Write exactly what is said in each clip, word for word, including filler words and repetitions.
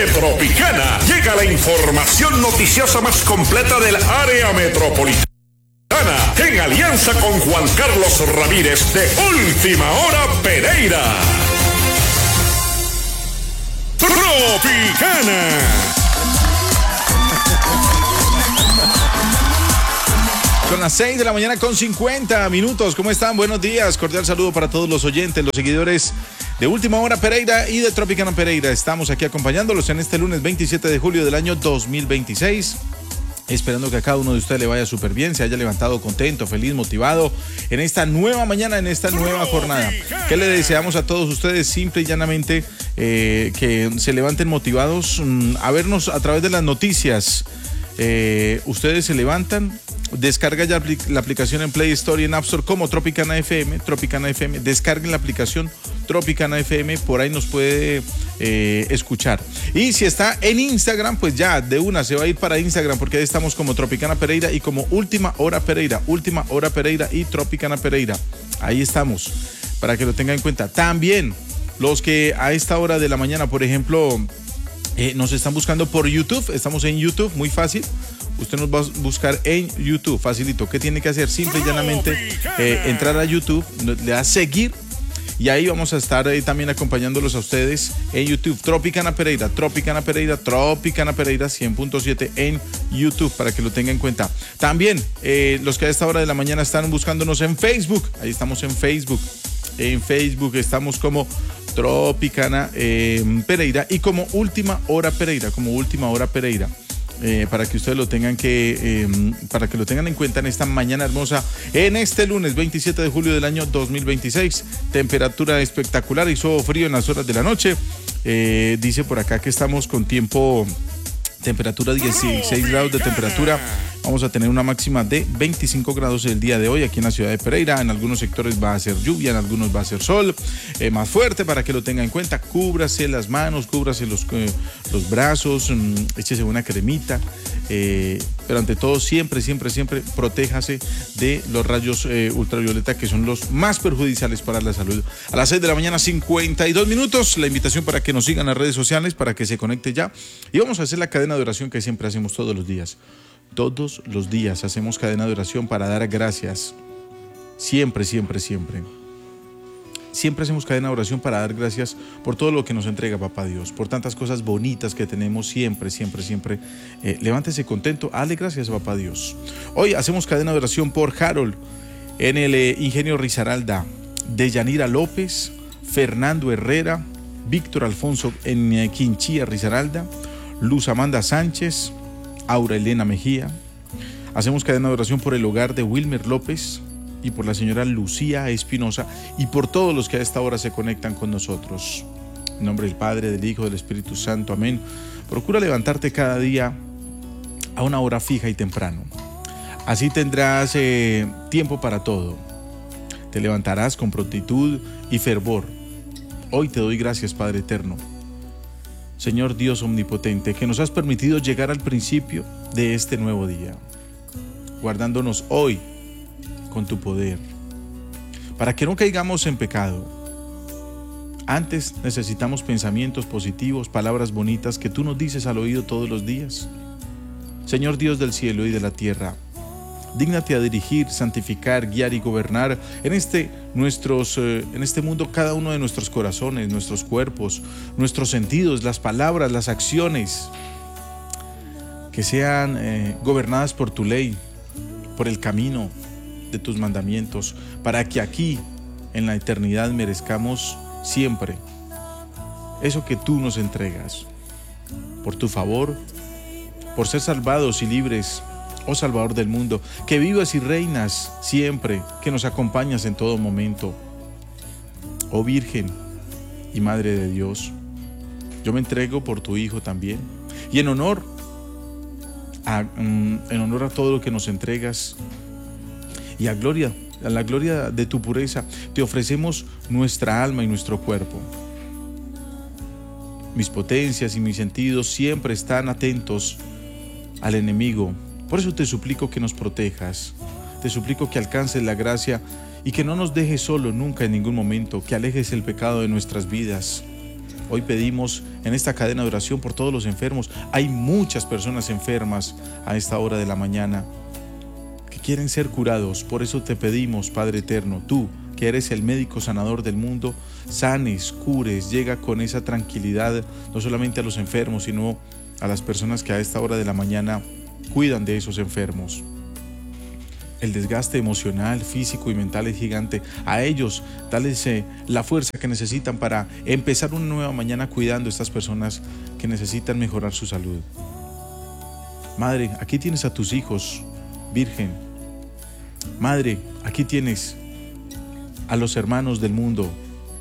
de Tropicana llega la información noticiosa más completa del área metropolitana. En alianza con Juan Carlos Ramírez de Última Hora Pereira. Tropicana. Son las seis de la mañana con cincuenta minutos. ¿Cómo están? Buenos días. Cordial saludo para todos los oyentes, los seguidores de Última Hora Pereira y de Tropicana Pereira. Estamos aquí acompañándolos en este lunes veintisiete de julio del año dos mil veintiséis. Esperando que a cada uno de ustedes le vaya súper bien, se haya levantado contento, feliz, motivado en esta nueva mañana, en esta nueva jornada. ¿Qué le deseamos a todos ustedes? Simple y llanamente eh, que se levanten motivados mmm, a vernos a través de las noticias. Eh, ustedes se levantan, descarga ya la aplicación en Play Store y en App Store como Tropicana F M, Tropicana F M, descarguen la aplicación Tropicana F M, por ahí nos puede eh, escuchar. Y si está en Instagram, pues ya de una se va a ir para Instagram, porque ahí estamos como Tropicana Pereira y como Última Hora Pereira, Última Hora Pereira y Tropicana Pereira. Ahí estamos, para que lo tengan en cuenta. También los que a esta hora de la mañana, por ejemplo, eh, nos están buscando por YouTube, estamos en YouTube, muy fácil. Usted nos va a buscar en YouTube, facilito. ¿Qué tiene que hacer? Simple y llanamente eh, entrar a YouTube, le da seguir y ahí vamos a estar eh, también acompañándolos a ustedes en YouTube. Tropicana Pereira, Tropicana Pereira, Tropicana Pereira cien punto siete en YouTube, para que lo tengan en cuenta. También eh, los que a esta hora de la mañana están buscándonos en Facebook, ahí estamos en Facebook. En Facebook estamos como Tropicana eh, Pereira y como Última Hora Pereira, como Última Hora Pereira. Eh, para que ustedes lo tengan que eh, para que lo tengan en cuenta en esta mañana hermosa, en este lunes veintisiete de julio del año dos mil veintiséis. Temperatura espectacular, hizo frío en las horas de la noche. Eh, dice por acá que estamos con tiempo, temperatura dieciséis grados de temperatura. Vamos a tener una máxima de veinticinco grados el día de hoy aquí en la ciudad de Pereira. En algunos sectores va a ser lluvia, en algunos va a ser sol eh, más fuerte, para que lo tengan en cuenta. Cúbrase las manos, cúbrase los, eh, los brazos, mmm, échese una cremita. Eh, pero ante todo, siempre, siempre, siempre protéjase de los rayos eh, ultravioleta, que son los más perjudiciales para la salud. A las seis de la mañana, cincuenta y dos minutos. La invitación para que nos sigan en las redes sociales, para que se conecte ya. Y vamos a hacer la cadena de oración que siempre hacemos todos los días. Todos los días hacemos cadena de oración para dar gracias. Siempre, siempre, siempre. Siempre hacemos cadena de oración para dar gracias por todo lo que nos entrega Papá Dios, por tantas cosas bonitas que tenemos. Siempre, siempre, siempre. Eh, levántese contento, dale gracias a Papá Dios. Hoy hacemos cadena de oración por Harold en el eh, Ingenio Risaralda, Deyanira López, Fernando Herrera, Víctor Alfonso en eh, Quinchía Risaralda, Luz Amanda Sánchez, Aura Elena Mejía. Hacemos cadena de oración por el hogar de Wilmer López y por la señora Lucía Espinosa y por todos los que a esta hora se conectan con nosotros. En nombre del Padre, del Hijo, del Espíritu Santo. Amén. Procura levantarte cada día a una hora fija y temprano. Así tendrás eh, tiempo para todo. Te levantarás con prontitud y fervor. Hoy te doy gracias, Padre eterno. Señor Dios omnipotente, que nos has permitido llegar al principio de este nuevo día, guardándonos hoy con tu poder, para que no caigamos en pecado. Antes necesitamos pensamientos positivos, palabras bonitas que tú nos dices al oído todos los días. Señor Dios del cielo y de la tierra, dígnate a dirigir, santificar, guiar y gobernar en este, nuestros, eh, en este mundo cada uno de nuestros corazones, nuestros cuerpos, nuestros sentidos, las palabras, las acciones, que sean eh, gobernadas por tu ley, por el camino de tus mandamientos, para que aquí en la eternidad merezcamos siempre eso que tú nos entregas, por tu favor, por ser salvados y libres. Oh Salvador del mundo, que vivas y reinas siempre, que nos acompañas en todo momento. Oh Virgen y Madre de Dios, yo me entrego por tu Hijo también. Y en honor a, en honor a todo lo que nos entregas y a gloria, a la gloria de tu pureza, te ofrecemos nuestra alma y nuestro cuerpo. Mis potencias y mis sentidos siempre están atentos al enemigo. Por eso te suplico que nos protejas, te suplico que alcances la gracia y que no nos dejes solo nunca en ningún momento, que alejes el pecado de nuestras vidas. Hoy pedimos en esta cadena de oración por todos los enfermos. Hay muchas personas enfermas a esta hora de la mañana que quieren ser curados. Por eso te pedimos, Padre eterno, tú que eres el médico sanador del mundo, sanes, cures, llega con esa tranquilidad no solamente a los enfermos, sino a las personas que a esta hora de la mañana cuidan de esos enfermos. El desgaste emocional, físico y mental es gigante. A ellos, dales eh, la fuerza que necesitan para empezar una nueva mañana cuidando a estas personas que necesitan mejorar su salud. Madre, aquí tienes a tus hijos, Virgen. Madre, aquí tienes a los hermanos del mundo.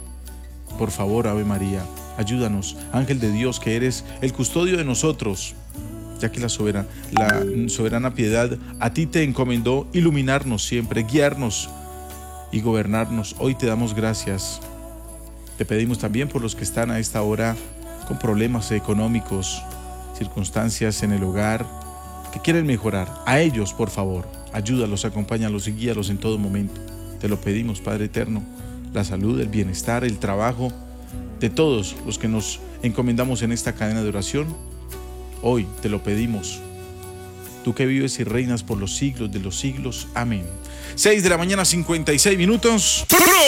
Por favor, Ave María, ayúdanos, Ángel de Dios, que eres el custodio de nosotros, ya que la soberana, la soberana piedad a ti te encomendó iluminarnos siempre, guiarnos y gobernarnos. Hoy te damos gracias. Te pedimos también por los que están a esta hora con problemas económicos, circunstancias en el hogar, que quieren mejorar. A ellos, por favor, ayúdalos, acompáñalos y guíalos en todo momento. Te lo pedimos, Padre eterno, la salud, el bienestar, el trabajo de todos los que nos encomendamos en esta cadena de oración. Hoy te lo pedimos, tú que vives y reinas por los siglos de los siglos. Amén. seis de la mañana, cincuenta y seis minutos.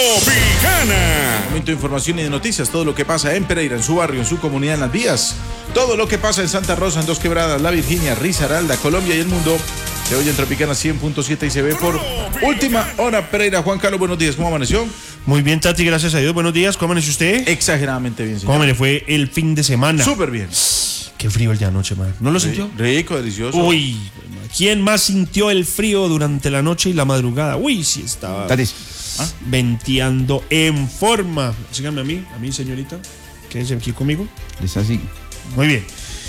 Tropicana. Momento de información y de noticias. Todo lo que pasa en Pereira, en su barrio, en su comunidad, en las vías. Todo lo que pasa en Santa Rosa, en Dos Quebradas, La Virginia, Risaralda, Colombia y el mundo. Se oye en Tropicana cien punto siete y se ve por Última Hora Pereira. Juan Carlos, buenos días. ¿Cómo amaneció? Muy bien, Tati, gracias a Dios. Buenos días. ¿Cómo amaneció usted? Exageradamente bien, señor. ¿Cómo le fue el fin de semana? Súper bien. Qué frío el día de anoche, man. ¿No lo sintió? Rico, delicioso. Uy, ¿quién más sintió el frío durante la noche y la madrugada? Uy, sí estaba ¿Ah? venteando en forma. Síganme a mí, a mí, señorita. Quédense aquí conmigo. Es así. Muy bien.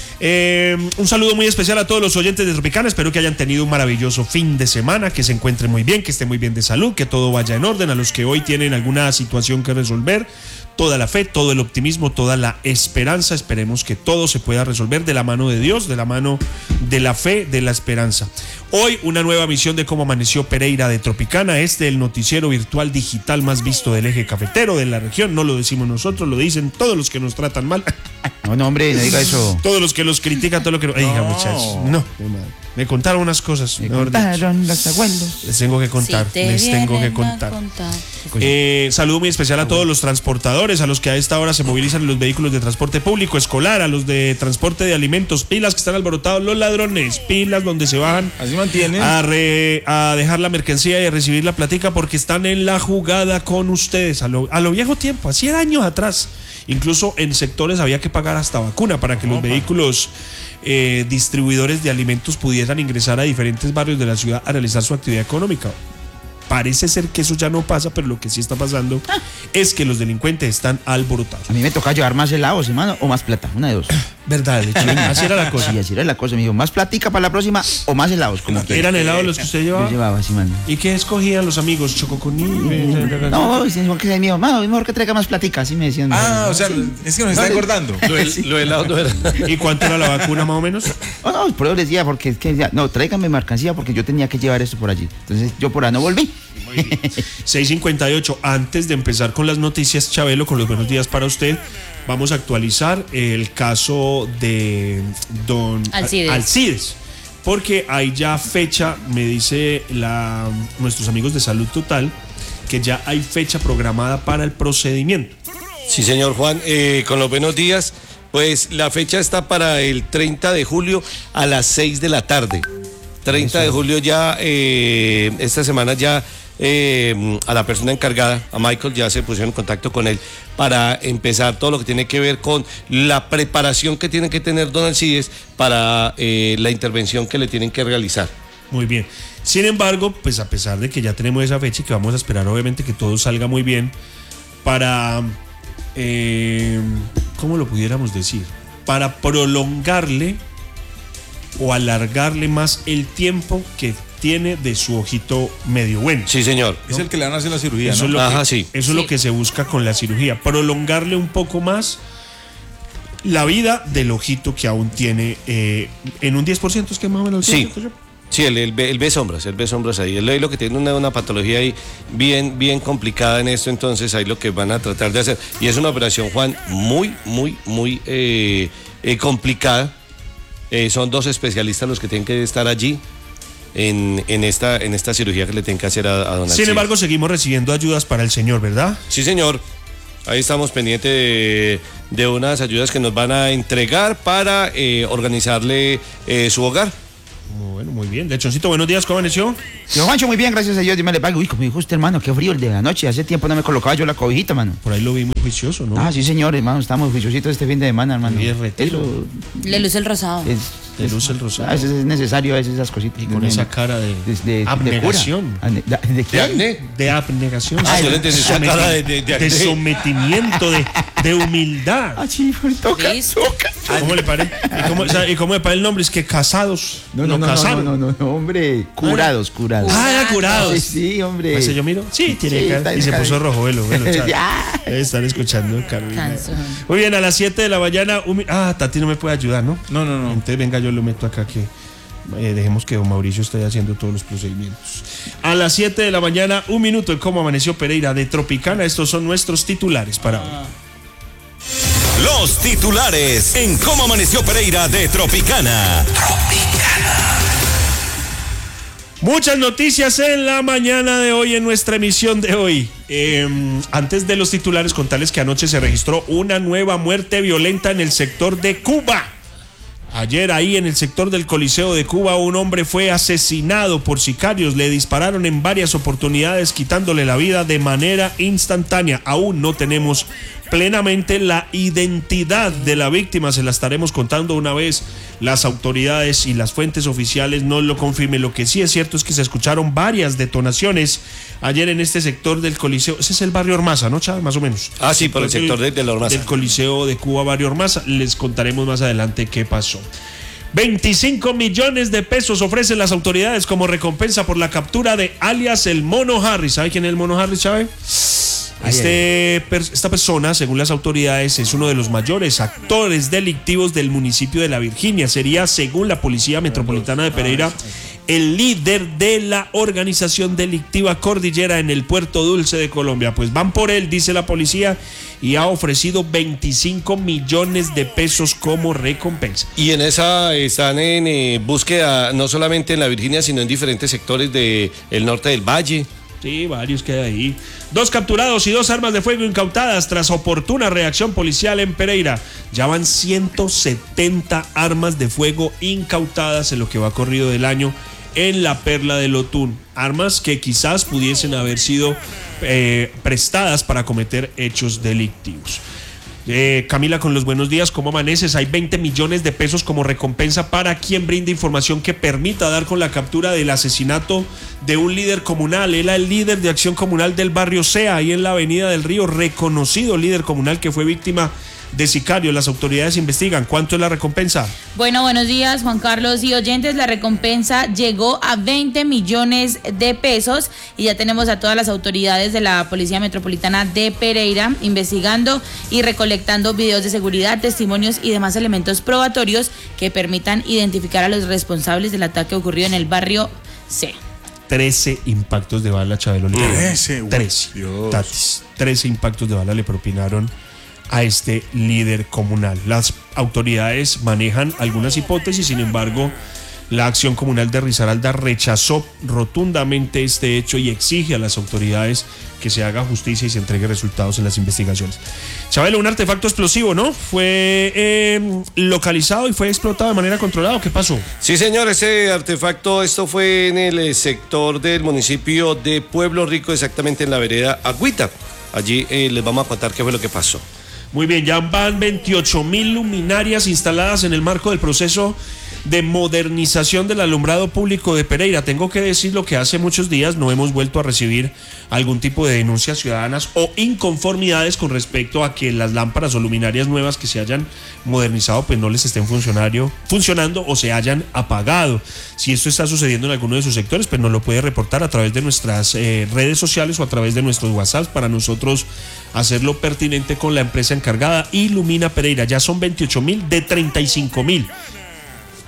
Eh, un saludo muy especial a todos los oyentes de Tropicana. Espero que hayan tenido un maravilloso fin de semana, que se encuentren muy bien, que estén muy bien de salud, que todo vaya en orden. A los que hoy tienen alguna situación que resolver, toda la fe, todo el optimismo, toda la esperanza. Esperemos que todo se pueda resolver de la mano de Dios, de la mano de la fe, de la esperanza. Hoy una nueva misión de Cómo Amaneció Pereira de Tropicana, este el noticiero virtual digital más visto del eje cafetero de la región. No lo decimos nosotros, lo dicen todos los que nos tratan mal. No, no, hombre, no diga eso. Todos los que los critican, todo lo que... No. Oiga, muchachos, no. Me contaron unas cosas. Me contaron los abuelos. Les tengo que contar, Si les tengo que contar. contar. Eh, saludo muy especial a todos los transportadores, a los que a esta hora se movilizan en los vehículos de transporte público, escolar, a los de transporte de alimentos, pilas que están alborotados los ladrones, pilas donde se bajan Así mantiene. a, re, a dejar la mercancía y a recibir la platica porque están en la jugada con ustedes, a lo, a lo viejo tiempo, a cien años atrás. Incluso en sectores había que pagar hasta vacuna para que los vehículos eh, distribuidores de alimentos pudieran ingresar a diferentes barrios de la ciudad a realizar su actividad económica. Parece ser que eso ya no pasa, pero lo que sí está pasando ah. es que los delincuentes están alborotados. A mí me toca llevar más helados, hermano, o más plata, una de dos. ¿Verdad, Lechín? Así era la cosa. Sí, así era la cosa, me dijo, más platica para la próxima o más helados, como que. ¿Eran helados los que usted llevaba? Yo llevaba, sí, mano. ¿Y qué escogían los amigos? ¿Chococoní? No, dicen que es mío, mano, es mejor que traiga más platica, así me decían. Ah, o sea, es que nos está engordando. Lo, el, lo helado no era. ¿Y cuánto era la vacuna más o menos? No, no, por eso les decía, porque es que ya, no, tráigame mercancía porque yo tenía que llevar esto por allí. Entonces yo por ahí no volví. seis cincuenta y ocho. Antes de empezar con las noticias, Chabelo, con los buenos días para usted, vamos a actualizar el caso de don Alcides, Alcides porque hay ya fecha, me dice la, nuestros amigos de Salud Total, que ya hay fecha programada para el procedimiento. Sí, señor Juan, eh, con los buenos días, pues la fecha está para el treinta de julio a las seis de la tarde. treinta de julio ya, eh, esta semana ya eh, a la persona encargada, a Michael, ya se pusieron en contacto con él para empezar todo lo que tiene que ver con la preparación que tiene que tener don Alcides para eh, la intervención que le tienen que realizar. Muy bien. Sin embargo, pues a pesar de que ya tenemos esa fecha y que vamos a esperar obviamente que todo salga muy bien para, eh, ¿cómo lo pudiéramos decir? Para prolongarle o alargarle más el tiempo que tiene de su ojito medio bueno. Sí, señor. Es el que le van a hacer la cirugía, eso ¿no? Es lo Ajá, que, sí. Eso sí. es lo que se busca con la cirugía, prolongarle un poco más la vida del ojito que aún tiene eh, en un diez por ciento, es que más o menos. Sí. Sí, él, él, ve, él ve sombras, él ve sombras ahí. Él es lo que tiene una, una patología ahí bien, bien complicada en esto, entonces ahí lo que van a tratar de hacer. Y es una operación, Juan, muy, muy, muy eh, eh, complicada. Eh, son dos especialistas los que tienen que estar allí en, en, esta, en esta cirugía que le tienen que hacer a, a don Alcides. Sin embargo, seguimos recibiendo ayudas para el señor, ¿verdad? Sí, señor. Ahí estamos pendientes de, de unas ayudas que nos van a entregar para eh, organizarle eh, su hogar. Bueno, muy bien. Lechoncito, buenos días, ¿cómo amaneció? Yo, Juancho, muy bien, gracias a Dios, Dios me le pague. Uy, como dijo usted, hermano, qué frío el de anoche. Hace tiempo no me colocaba yo la cobijita, mano. Por ahí lo vi muy juicioso, ¿no? Ah, sí, señor, hermano, estamos juiciositos este fin de semana, hermano. Y el retiro. Eso Le luce el rosado. es, Le luce el rosado. A veces es necesario, a veces esas cositas. Y con esa cara de, de, de abnegación. De, cura. ¿De, de qué? ¿De acné? De abnegación. Ah, yo le entendí esa Someti- cara de- de- de acné. sometimiento, de, de humildad. Ah, sí, toca, ¿Listo? toca. ¿Cómo le parece? ¿Y cómo, o sea, ¿y cómo le parece el nombre? Es que casados. No, no, no, no, casaron. no, no, no, hombre, curados, curados. Ah, ya curados. Sí, sí, hombre. ¿Ese yo miro? Sí, tiene Sí, cara. está Y se en puso cara. rojo, velo, velo. chat. Ya. Debe estar escuchando, Carolina. Cansón. Muy bien, a las siete de la mañana. un mi- Ah, Tati no me puede ayudar, ¿no? No, no, no. Entonces, venga, yo lo meto acá que eh, dejemos que don Mauricio esté haciendo todos los procedimientos. A las siete de la mañana, un minuto en cómo amaneció Pereira de Tropicana. Estos son nuestros titulares para hoy. Los titulares en Cómo Amaneció Pereira de Tropicana. Muchas noticias en la mañana de hoy, en nuestra emisión de hoy. Eh, antes de los titulares, contarles que anoche se registró una nueva muerte violenta en el sector de Cuba. Ayer ahí en el sector del Coliseo de Cuba un hombre fue asesinado por sicarios, le dispararon en varias oportunidades quitándole la vida de manera instantánea. Aún no tenemos plenamente la identidad de la víctima, se la estaremos contando una vez las autoridades y las fuentes oficiales nos lo confirmen. Lo que sí es cierto es que se escucharon varias detonaciones ayer en este sector del Coliseo. Ese es el barrio Ormaza, ¿no, Chávez? Más o menos. Ah, sí, por el sector de, de la Ormaza. Del Coliseo de Cuba, barrio Ormaza. Les contaremos más adelante qué pasó. veinticinco millones de pesos ofrecen las autoridades como recompensa por la captura de alias el Mono Harris. ¿Sabe quién es el Mono Harris, Chávez? Este, per, esta persona, según las autoridades, es uno de los mayores actores delictivos del municipio de La Virginia. Sería, según la Policía Metropolitana de Pereira, el líder de la organización delictiva Cordillera en el Puerto Dulce de Colombia. Pues van por él, dice la policía, y ha ofrecido veinticinco millones de pesos como recompensa. Y en esa están en eh, búsqueda, no solamente en La Virginia, sino en diferentes sectores del norte del Valle. Sí, varios que hay ahí. Dos capturados y dos armas de fuego incautadas tras oportuna reacción policial en Pereira. Ya van ciento setenta armas de fuego incautadas en lo que va corrido del año en la Perla del Otún. Armas que quizás pudiesen haber sido eh, prestadas para cometer hechos delictivos. Eh, Camila, con los buenos días, ¿cómo amaneces? Hay veinte millones de pesos como recompensa para quien brinde información que permita dar con la captura del asesinato de un líder comunal. Él era el líder de acción comunal del barrio Sea, ahí en la Avenida del Río, reconocido líder comunal que fue víctima de sicarios. Las autoridades investigan. ¿Cuánto es la recompensa? Bueno, buenos días, Juan Carlos y oyentes. La recompensa llegó a veinte millones de pesos y ya tenemos a todas las autoridades de la Policía Metropolitana de Pereira investigando y recolectando videos de seguridad, testimonios y demás elementos probatorios que permitan identificar a los responsables del ataque ocurrido en el barrio C. trece impactos de bala, Chabelo. trece, trece. Dios. Tatis, trece impactos de bala le propinaron a este líder comunal. Las autoridades manejan algunas hipótesis, sin embargo, la acción comunal de Risaralda rechazó rotundamente este hecho y exige a las autoridades que se haga justicia y se entregue resultados en las investigaciones. Chabelo, un artefacto explosivo, ¿no? Fue eh, localizado y fue explotado de manera controlada. ¿Qué pasó? Sí, señor, ese artefacto, esto fue en el eh, sector del municipio de Pueblo Rico, exactamente en la vereda Agüita. Allí eh, les vamos a contar qué fue lo que pasó. Muy bien, ya van veintiocho mil luminarias instaladas en el marco del proceso de modernización del alumbrado público de Pereira. Tengo que decirlo que hace muchos días no hemos vuelto a recibir algún tipo de denuncias ciudadanas o inconformidades con respecto a que las lámparas o luminarias nuevas que se hayan modernizado pues no les estén funcionando, funcionando o se hayan apagado. Si esto está sucediendo en alguno de sus sectores, pues nos lo puede reportar a través de nuestras eh, redes sociales o a través de nuestros WhatsApp para nosotros hacerlo pertinente con la empresa encargada. Ilumina Pereira, ya son veintiocho mil de treinta y cinco mil.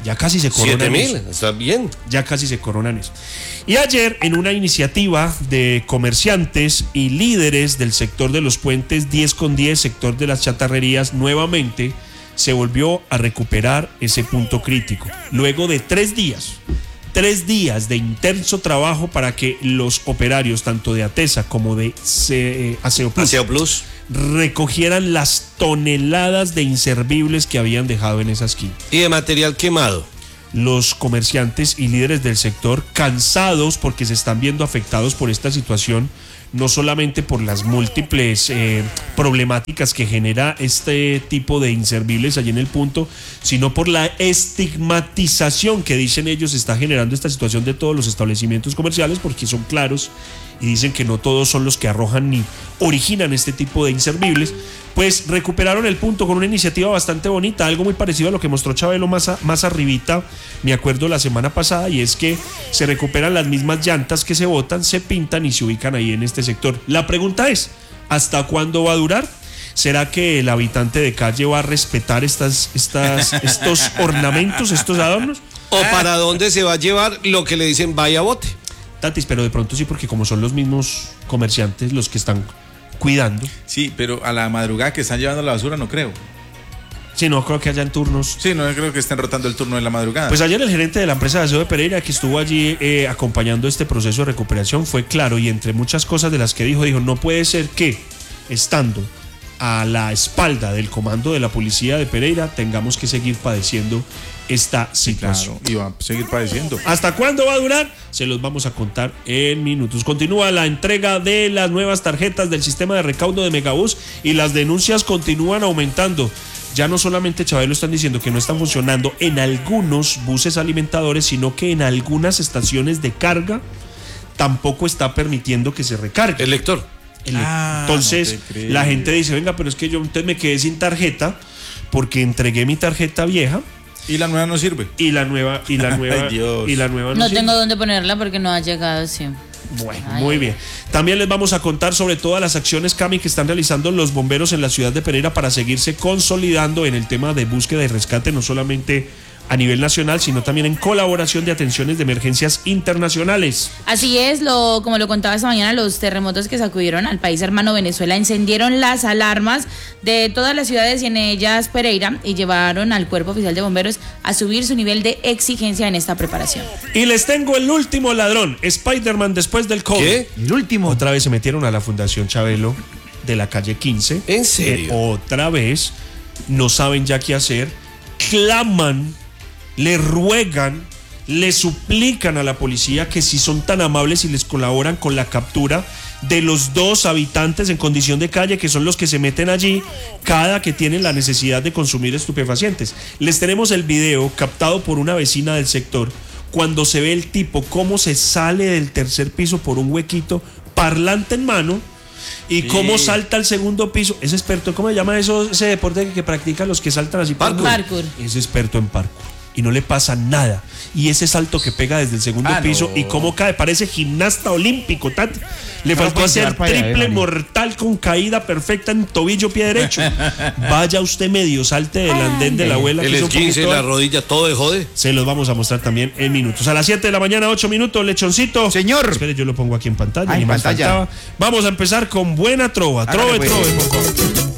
Ya casi se coronan. siete mil, eso. está bien. Ya casi se coronan eso. Y ayer, en una iniciativa de comerciantes y líderes del sector de los puentes diez con diez, sector de las chatarrerías, nuevamente se volvió a recuperar ese punto crítico. Luego de tres días, tres días de intenso trabajo para que los operarios, tanto de ATESA como de C- Aseo Plus, Aseo Plus. recogieran las toneladas de inservibles que habían dejado en esa esquina. Y de material quemado. Los comerciantes y líderes del sector cansados porque se están viendo afectados por esta situación, no solamente por las múltiples eh, problemáticas que genera este tipo de inservibles allí en el punto, sino por la estigmatización que dicen ellos está generando esta situación de todos los establecimientos comerciales, porque son claros y dicen que no todos son los que arrojan ni originan este tipo de inservibles. Pues recuperaron el punto con una iniciativa bastante bonita, algo muy parecido a lo que mostró Chabelo más, a, más arribita, me acuerdo la semana pasada, y es que se recuperan las mismas llantas que se botan, se pintan y se ubican ahí en este sector. La pregunta es, ¿hasta cuándo va a durar? ¿Será que el habitante de calle va a respetar estas, estas, estos ornamentos, estos adornos? ¿O para dónde se va a llevar lo que le dicen vaya bote? Tatis, pero de pronto sí, porque como son los mismos comerciantes los que están cuidando. Sí, pero a la madrugada que están llevando la basura no creo. Sí, no creo que hayan turnos. Sí, no creo que estén rotando el turno en la madrugada. Pues ayer el gerente de la empresa de aseo de Pereira, que estuvo allí eh, acompañando este proceso de recuperación, fue claro, y entre muchas cosas de las que dijo, dijo, no puede ser que, estando a la espalda del comando de la policía de Pereira, tengamos que seguir padeciendo esta situación. Claro, y va a seguir padeciendo. ¿Hasta cuándo va a durar? Se los vamos a contar en minutos. Continúa la entrega de las nuevas tarjetas del sistema de recaudo de Megabús y las denuncias continúan aumentando. Ya no solamente, Chabelo, están diciendo que no están funcionando en algunos buses alimentadores, sino que en algunas estaciones de carga tampoco está permitiendo que se recargue. El lector. El- Ah, entonces no te creo. la gente dice, venga, pero es que yo entonces me quedé sin tarjeta porque entregué mi tarjeta vieja Y la nueva no sirve. y la nueva y la nueva Ay, Dios. y la nueva No sirve. tengo dónde ponerla porque no ha llegado, sí. Bueno, Ay. muy bien. También les vamos a contar sobre todas las acciones, Cami, que están realizando los bomberos en la ciudad de Pereira para seguirse consolidando en el tema de búsqueda y rescate, no solamente a nivel nacional, sino también en colaboración de atenciones de emergencias internacionales. Así es, lo, como lo contaba esta mañana, los terremotos que sacudieron al país hermano Venezuela encendieron las alarmas de todas las ciudades y en ellas Pereira y llevaron al Cuerpo Oficial de Bomberos a subir su nivel de exigencia en esta preparación. Y les tengo el último ladrón, Spider-Man después del COVID. ¿Qué? El último. Otra vez se metieron a la Fundación Chabelo de la calle quince. ¿En serio? Eh, otra vez, no saben ya qué hacer, claman, le ruegan, le suplican a la policía que si son tan amables y les colaboran con la captura de los dos habitantes en condición de calle, que son los que se meten allí cada que tienen la necesidad de consumir estupefacientes. Les tenemos el video captado por una vecina del sector cuando se ve el tipo cómo se sale del tercer piso por un huequito, parlante en mano, y Sí. cómo salta al segundo piso. Es experto, ¿cómo se llama eso, ese deporte que, que practican los que saltan así? por- Parkour. Parkour. Es experto en parkour. Y no le pasa nada. Y ese salto que pega desde el segundo Ah, piso no. y cómo cae, parece gimnasta olímpico, Tati. Le No faltó puede hacer tirar para allá, triple eh, María. mortal con caída perfecta en tobillo, pie derecho. Vaya usted medio, salte del andén de la abuela. que El es un esguince, poquito- la rodilla, todo de jode. Se los vamos a mostrar también en minutos. A las siete de la mañana, ocho minutos, lechoncito. Señor. Espere, yo lo pongo aquí en pantalla. Ah, ni en más pantalla. faltaba. Vamos a empezar con buena trova. Hágale, Trove, pues. trove, por favor.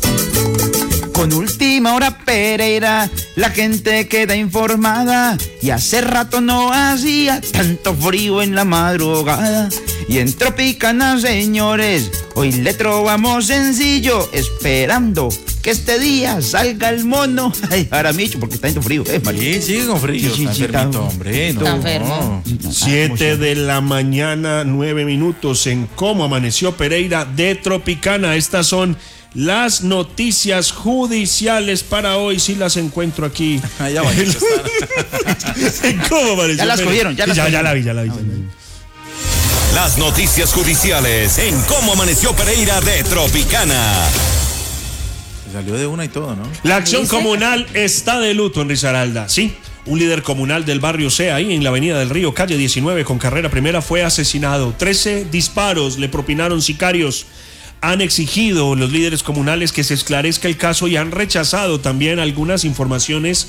Con Última Hora Pereira, la gente queda informada. Y hace rato no hacía tanto frío en la madrugada. Y en Tropicana, señores, hoy le trovamos sencillo, esperando que este día salga el mono. Ay, Aramicho, porque está haciendo frío, eh, María. Sí, sigue con frío. Sí, Está sí, enfermito, está- hombre. No, Está enfermo. no. Siete de la mañana, nueve minutos en Cómo Amaneció Pereira de Tropicana. Estas son las noticias judiciales para hoy. Sí las encuentro aquí. Ah, ya vaya, En Cómo Amaneció Ya las Pereira. cogieron, ya Sí, las ya, ya cogieron. la vi, ya la vi. ya la vi. Las noticias judiciales en Cómo Amaneció Pereira de Tropicana. Se salió de una y todo, ¿no? La acción ¿Dice? comunal está de luto en Risaralda. Sí, un líder comunal del barrio C, ahí en la avenida del Río, calle diecinueve, con carrera primera, fue asesinado. trece disparos le propinaron sicarios. Han exigido los líderes comunales que se esclarezca el caso y han rechazado también algunas informaciones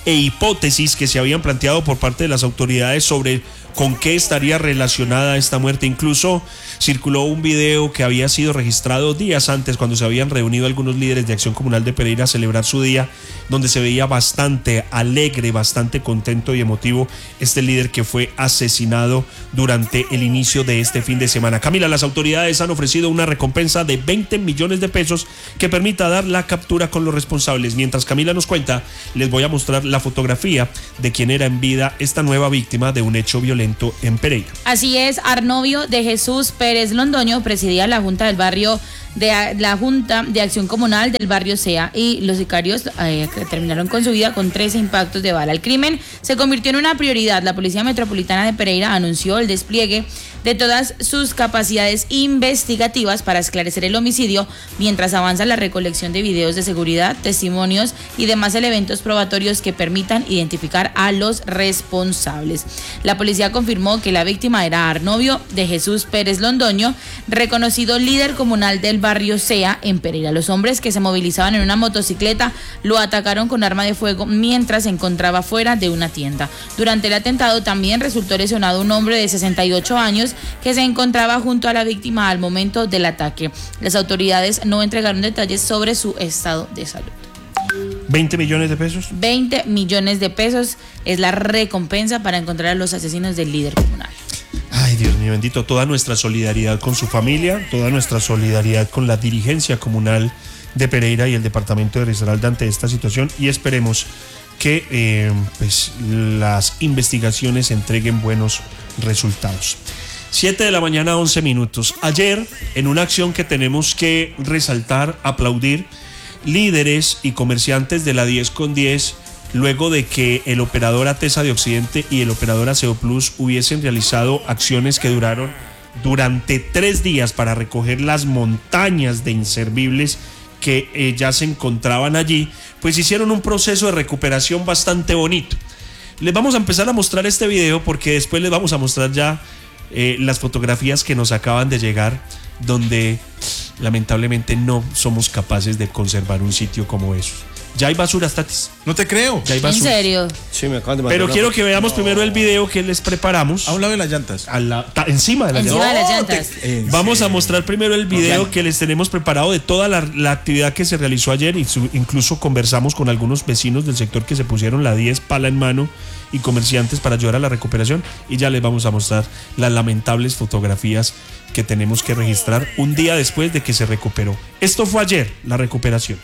e hipótesis que se habían planteado por parte de las autoridades sobre con qué estaría relacionada esta muerte. Incluso circuló un video que había sido registrado días antes, cuando se habían reunido algunos líderes de Acción Comunal de Pereira a celebrar su día, donde se veía bastante alegre, bastante contento y emotivo este líder que fue asesinado durante el inicio de este fin de semana. Camila, las autoridades han ofrecido una recompensa de veinte millones de pesos que permita dar la captura con los responsables. Mientras Camila nos cuenta, les voy a mostrar la fotografía de quien era en vida esta nueva víctima de un hecho violento en Pereira. Así es, Arnovio de Jesús Pérez Londoño presidía la Junta del Barrio de la Junta de Acción Comunal del barrio C E A, y los sicarios eh, terminaron con su vida con trece impactos de bala. El crimen se convirtió en una prioridad. La Policía Metropolitana de Pereira anunció el despliegue de todas sus capacidades investigativas para esclarecer el homicidio, mientras avanza la recolección de videos de seguridad, testimonios y demás elementos probatorios que permitan identificar a los responsables. La policía confirmó que la víctima era Arnovio de Jesús Pérez Londoño, reconocido líder comunal del barrio C E A en Pereira. Los hombres, que se movilizaban en una motocicleta, lo atacaron con arma de fuego mientras se encontraba fuera de una tienda. Durante el atentado también resultó lesionado un hombre de sesenta y ocho años que se encontraba junto a la víctima al momento del ataque. Las autoridades no entregaron detalles sobre su estado de salud. ¿veinte millones de pesos? veinte millones de pesos es la recompensa para encontrar a los asesinos del líder comunal. Ay, Dios mío bendito, toda nuestra solidaridad con su familia, toda nuestra solidaridad con la dirigencia comunal de Pereira y el departamento de Risaralda ante esta situación, y esperemos que eh, pues, las investigaciones entreguen buenos resultados. siete de la mañana, once minutos. Ayer, en una acción que tenemos que resaltar, aplaudir, líderes y comerciantes de la diez con diez, luego de que el operador ATESA de Occidente y el operador Aseo Plus hubiesen realizado acciones que duraron durante tres días para recoger las montañas de inservibles que eh, ya se encontraban allí, pues hicieron un proceso de recuperación bastante bonito. Les vamos a empezar a mostrar este video porque después les vamos a mostrar ya eh, las fotografías que nos acaban de llegar, donde lamentablemente no somos capaces de conservar un sitio como eso. Ya hay basura, Tatis. No te creo. Ya hay ¿En basura. serio? Sí, me acaban de mandar Pero una quiero foto. que veamos primero el video que les preparamos. A un lado de las llantas. A la, ta- encima de la Encima llanta. de las llantas. ¿En Vamos a serio? mostrar primero el video que les tenemos preparado de toda la, la actividad que se realizó ayer, y su, incluso conversamos con algunos vecinos del sector que se pusieron la diez pala en mano y comerciantes para ayudar a la recuperación, y ya les vamos a mostrar las lamentables fotografías que tenemos que registrar un día después de que se recuperó. Esto fue ayer, la recuperación.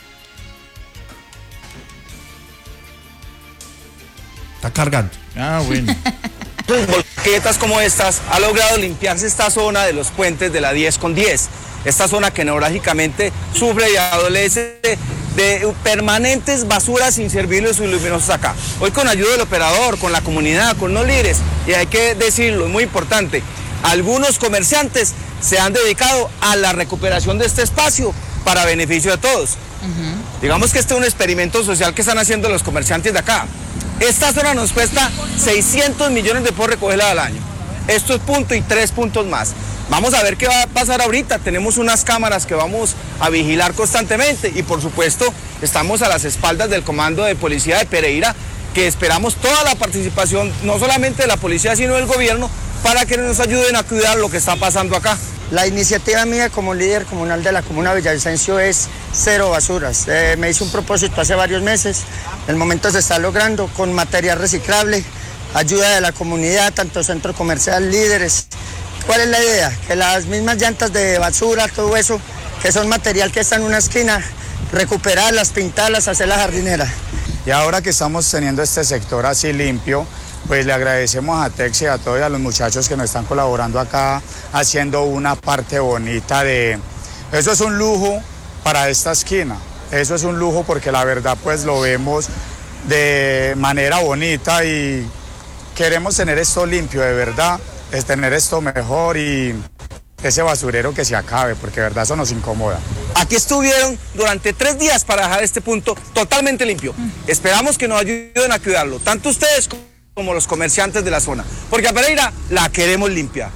Está cargando. Ah, bueno. Volquetas como estas ha logrado limpiarse esta zona de los puentes de la diez con diez. Esta zona que neurálgicamente sufre y adolece de permanentes basuras inservibles y luminosas acá. Hoy, con ayuda del operador, con la comunidad, con los líderes, y hay que decirlo, es muy importante, algunos comerciantes se han dedicado a la recuperación de este espacio para beneficio de todos. Uh-huh. Digamos que este es un experimento social que están haciendo los comerciantes de acá. Esta zona nos cuesta seiscientos millones de pesos recogerla al año. Esto es punto y tres puntos más. Vamos a ver qué va a pasar ahorita. Tenemos unas cámaras que vamos a vigilar constantemente, y por supuesto estamos a las espaldas del Comando de Policía de Pereira, que esperamos toda la participación, no solamente de la policía, sino del gobierno, para que nos ayuden a cuidar lo que está pasando acá. La iniciativa mía como líder comunal de la comuna de Villavicencio es cero basuras. Eh, me hice un propósito hace varios meses, el momento se está logrando con material reciclable, ayuda de la comunidad, tanto centro comercial, líderes. ¿Cuál es la idea? Que las mismas llantas de basura, todo eso, que son material que está en una esquina, recuperarlas, pintarlas, hacer la jardinera. Y ahora que estamos teniendo este sector así limpio, pues le agradecemos a Tex y a todos y a los muchachos que nos están colaborando acá, haciendo una parte bonita de... Eso es un lujo para esta esquina, eso es un lujo porque la verdad pues lo vemos de manera bonita y queremos tener esto limpio de verdad, es tener esto mejor y ese basurero que se acabe, porque de verdad eso nos incomoda. Aquí estuvieron durante tres días para dejar este punto totalmente limpio. Esperamos que nos ayuden a cuidarlo, tanto ustedes como los comerciantes de la zona, porque a Pereira la queremos limpia.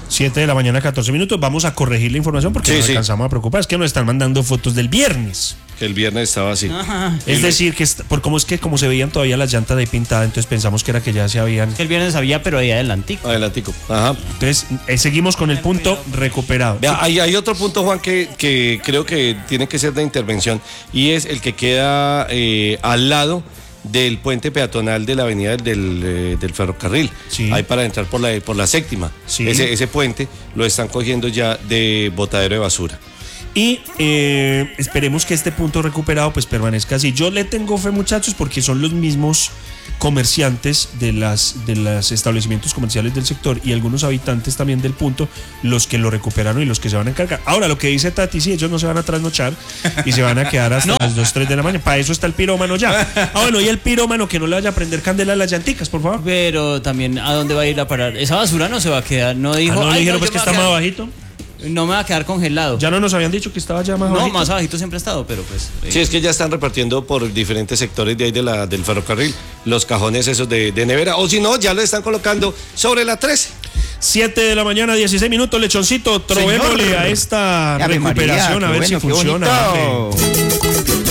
siete de la mañana, catorce minutos. Vamos a corregir la información porque Sí, nos sí. alcanzamos a preocupar. Es que nos están mandando fotos del viernes. Que el viernes estaba así. Ajá. Es decir, que est- por cómo es que como se veían todavía las llantas de pintada, entonces pensamos que era que ya se habían. El viernes había, pero ahí adelantico. Adelantico. Ajá. Entonces, eh, seguimos con el punto recuperado. Vea, hay, hay otro punto, Juan, que, que creo que tiene que ser de intervención y es el que queda eh, al lado del puente peatonal de la avenida del, del, eh, del ferrocarril. Sí. Ahí para entrar por la, por la séptima. Sí. Ese, ese puente lo están cogiendo ya de botadero de basura. Y eh, esperemos que este punto recuperado pues permanezca así. Yo le tengo fe, muchachos, porque son los mismos comerciantes de las de los establecimientos comerciales del sector y algunos habitantes también del punto los que lo recuperaron y los que se van a encargar. Ahora, lo que dice Tati, sí, ellos no se van a trasnochar y se van a quedar hasta No. las dos, tres de la mañana. Para eso está el pirómano ya. Ah, bueno, y el pirómano que no le vaya a prender candela a las llanticas, por favor. Pero también, ¿a dónde va a ir a parar? Esa basura no se va a quedar. No dijo. Ah, no le "Ay, dijeron no, pues yo que me está voy a más quedar- bajito. No me va a quedar congelado. Ya no nos habían dicho que estaba ya más No, bajito. más abajito siempre ha estado, pero pues. eh, Sí, es que ya están repartiendo por diferentes sectores de ahí de la, del ferrocarril los cajones esos de, de nevera. O si no, ya lo están colocando sobre la trece. siete de la mañana, dieciséis minutos, lechoncito. Trobémosle Señor. a esta Ave María, recuperación a qué ver bueno, si qué funciona. bonito. hombre.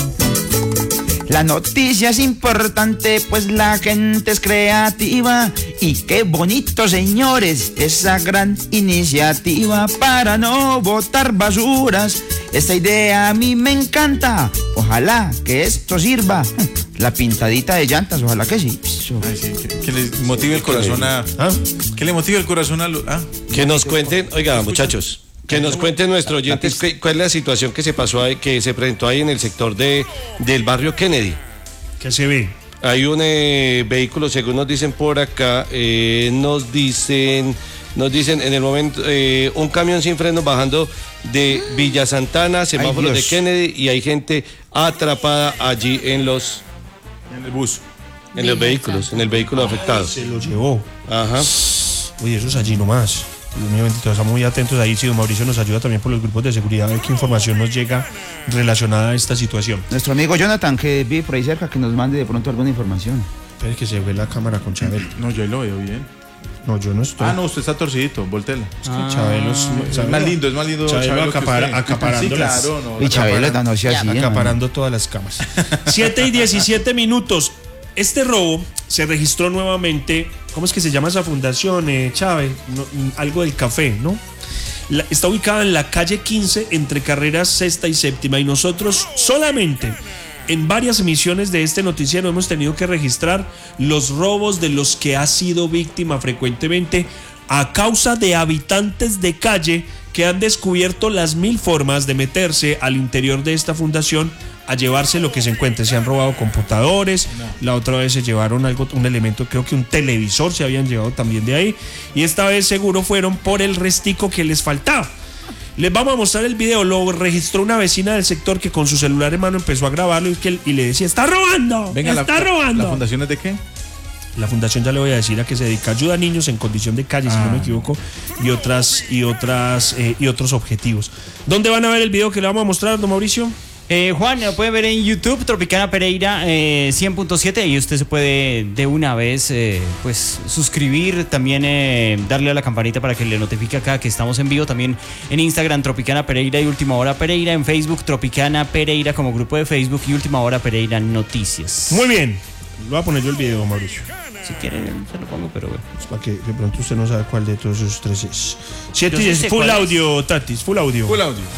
La noticia es importante, pues la gente es creativa. Y qué bonito, señores, esa gran iniciativa para no botar basuras. Esta idea a mí me encanta. Ojalá que esto sirva. La pintadita de llantas, ojalá que sí. Ay, sí, que, que le motive el corazón a. ¿Ah? Que le motive el corazón a. lo- Ah, Que nos cuenten, oiga, muchachos, que nos cuenten nuestros oyentes qué- cuál es la situación que se pasó ahí, que se presentó ahí en el sector de, del barrio Kennedy. ¿Qué se ve? Hay un eh, vehículo, según nos dicen por acá, eh, nos dicen, nos dicen en el momento, eh, un camión sin frenos bajando de Villa Santana, semáforos de Dios. Kennedy, y hay gente atrapada allí en los, en el bus. en los vehículos, en el vehículo afectado. Se lo llevó. Ajá. Uy, eso es allí nomás. Dios mío bendito, estamos muy atentos ahí. Si don Mauricio nos ayuda también por los grupos de seguridad, a ver qué información nos llega relacionada a esta situación. Nuestro amigo Jonathan, que vive por ahí cerca, que nos mande de pronto alguna información. Espere que se ve la cámara con Chabelo. No, yo ahí lo veo bien. No, yo no estoy. Ah, no, usted está torcidito, voltela. Es que Chabelo es, Es más lindo, es más lindo. Chabelo Chabelo que acapara- usted. acaparando Sí, las- claro, no, Y Chabelo, acaparan- no sea así. acaparando todas las camas. siete y diecisiete minutos. Este robo se registró nuevamente. ¿Cómo es que se llama esa fundación, eh, Chávez? No, mm, algo del café, ¿no? La- está ubicada en la calle quince entre carreras sexta y séptima. Y nosotros solamente en varias emisiones de este noticiero hemos tenido que registrar los robos de los que ha sido víctima frecuentemente a causa de habitantes de calle que han descubierto las mil formas de meterse al interior de esta fundación a llevarse lo que se encuentre. Se han robado computadores, la otra vez se llevaron algo, un elemento, creo que un televisor se habían llevado también de ahí, y esta vez seguro fueron por el restico que les faltaba. Les vamos a mostrar el video, lo registró una vecina del sector que con su celular en mano empezó a grabarlo y, que, y le decía, ¡está robando! Venga, la- ¡Está la- robando! ¿La fundación es de qué? La fundación, ya le voy a decir, a que se dedica, ayuda a niños en condición de calle, si no me equivoco, y otras y otras eh, y otros objetivos. ¿Dónde van a ver el video que le vamos a mostrar, don Mauricio? Eh, Juan, lo puede ver en YouTube, Tropicana Pereira eh, cien punto siete, y usted se puede de una vez eh, pues suscribir, también eh, darle a la campanita para que le notifique acá que estamos en vivo, también en Instagram Tropicana Pereira y Última Hora Pereira, en Facebook Tropicana Pereira como grupo de Facebook y Última Hora Pereira Noticias. Muy bien, lo voy a poner yo el video, don Mauricio. Si quiere se lo pongo, pero bueno. Es para que de pronto usted no sabe cuál de todos esos tres es. Siete Yo y sí diez, sé full cuál es. audio, Tatis, full audio. Full audio.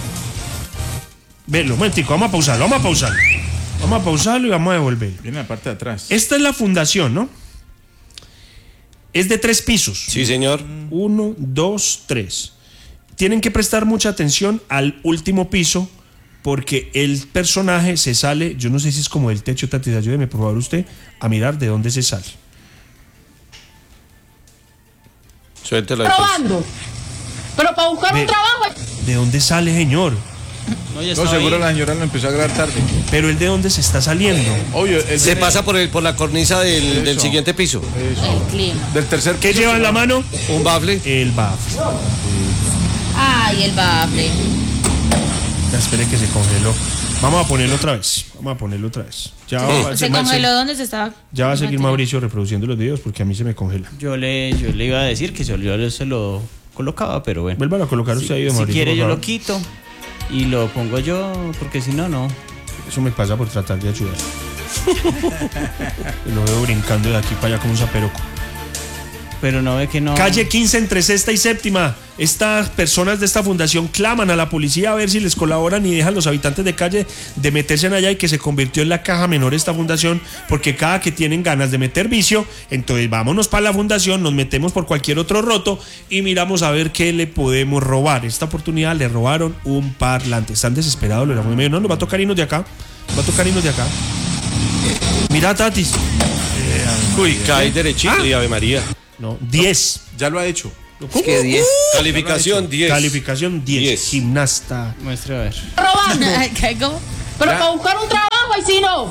Velo, un momentico, vamos a pausarlo, vamos a pausarlo. Vamos a pausarlo y vamos a devolver. Viene en la parte de atrás. Esta es la fundación, ¿no? Es de tres pisos. Sí, señor. Uno, dos, tres. Tienen que prestar mucha atención al último piso porque el personaje se sale, yo no sé si es como del techo, Tati, ayúdeme por favor usted a mirar de dónde se sale. Suéltelo ahí, pues. Probando. Pero para buscar Ve- un trabajo. ¿De dónde sale, señor? No, ya No, estaba seguro ahí. la señora lo empezó a grabar tarde. Pero el de dónde se está saliendo. Obvio, él Se viene pasa por el por la cornisa del, del Eso. siguiente piso. El clima. del tercer ¿Qué piso. lleva en la mano? Un bafle. El bafle. Ay, el bafle. Ya espere que se congeló. Vamos a ponerlo otra vez. Vamos a ponerlo otra vez. Ya va, Se va- congeló donde se estaba. ya va a seguir Mauricio reproduciendo los videos porque a mí se me congela. Yo le, yo le iba a decir que yo, yo se lo colocaba, pero bueno. Vuelvan a colocar usted ahí, Si, si Mauricio, quiere por yo favor. lo quito y lo pongo yo, porque si no, no. Eso me pasa por tratar de ayudar. Lo veo brincando de aquí para allá como un zaperoco. Pero no ve que no. Calle quince entre sexta y séptima. Estas personas de esta fundación claman a la policía a ver si les colaboran y dejan los habitantes de calle de meterse en allá, y que se convirtió en la caja menor esta fundación, porque cada que tienen ganas de meter vicio, entonces vámonos para la fundación, nos metemos por cualquier otro roto y miramos a ver qué le podemos robar. Esta oportunidad le robaron un parlante. Están desesperados, lo de medio. No, nos va a tocar irnos de acá. Nos va a tocar irnos de acá. Mira, Tatis. Eh, Uy, cae derechito ¿Ah? y Ave María. No, diez. Ya lo ha hecho. ¿Cómo? ¿Qué diez? Calificación diez. Calificación diez. Gimnasta. Muestre a ver. Robando. ¿Cómo? Pero Ya. para buscar un trabajo, y si no.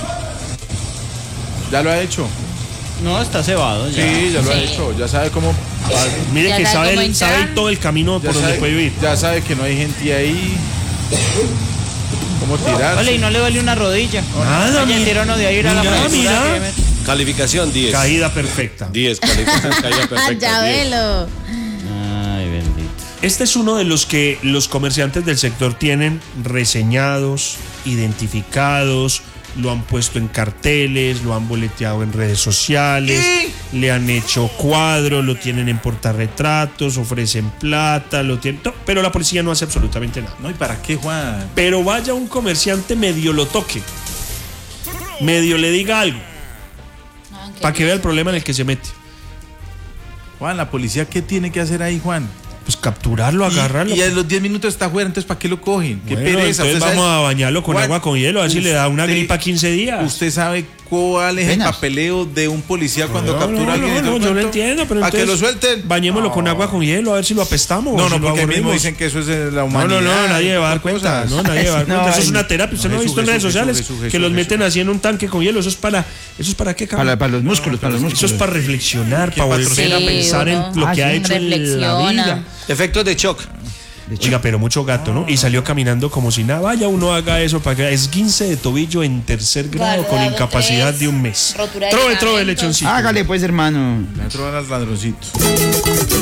Ya lo ha hecho. No, está cebado ya. Sí, ya lo ha Sí. hecho. Ya sabe cómo. Mire Ya que sabe sabe, cómo el- sabe entrar. todo el camino Ya por donde sabe, puede vivir. ya sabe que no hay gente ahí. ¿Cómo tirar? Vale, y no le duele una rodilla. Nada, Ayer mira. tiraron de ir a la Mira, profesora mira. que me- Calificación diez. Caída perfecta. diez, calificación, caída perfecta. Ya diez. velo. Ay, bendito. Este es uno de los que los comerciantes del sector tienen reseñados, identificados, lo han puesto en carteles, lo han boleteado en redes sociales, le han hecho cuadros, lo tienen en portarretratos, ofrecen plata, lo tienen, no, pero la policía no hace absolutamente nada. No, ¿y para qué, Juan? Pero vaya un comerciante, medio lo toque, medio le diga algo, para que vea el problema en el que se mete. Juan, ¿la policía qué tiene que hacer ahí, Juan? Pues capturarlo, agarrarlo. Y, y a los diez minutos está afuera, entonces ¿para qué lo cogen? Qué Bueno, pereza. entonces Usted vamos sabe- a bañarlo con Juan, agua con hielo, a ver si le da una usted- gripa quince días. ¿Usted sabe cuál es Penas. el papeleo de un policía cuando No, captura no, a alguien? no, y todo no, el yo lo cuento? entiendo, pero ¿A que entonces lo suelten? Bañémoslo con agua con hielo, a ver si lo apestamos. No, o no, si lo porque mismo aburrimos. dicen que eso es de la No, humanidad. no, no, nadie va a dar y cuenta. cosas. No, nadie va a dar No, cuenta. Eso es ay, una terapia. Usted no, no, ha visto en Jesús, redes Jesús, sociales Jesús, que Jesús, los Jesús. meten así en un tanque con hielo. Eso es para, eso es para qué, cabrón? Para, para los músculos, para los Eso músculos. es para reflexionar, ¿Qué para volver patrocina? a pensar Sí, en lo uno. que Ah, ha sí. hecho en la Reflexiona. vida. Efectos de shock. Oiga, pero mucho gato, ¿no? Y salió caminando como si nada. Vaya, uno haga eso para que esguince de tobillo en tercer grado con Guardado incapacidad tres, de un mes. rotura de Trove, trove, ligamentos. lechoncito. Hágale pues, hermano. Me troban los ladroncitos.